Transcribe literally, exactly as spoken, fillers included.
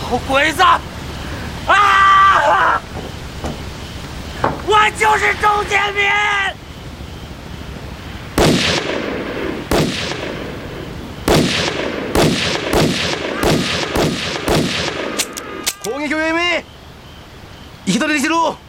老鬼子！啊！我就是周建民！ 攻撃をやめ、行き取りにしろ。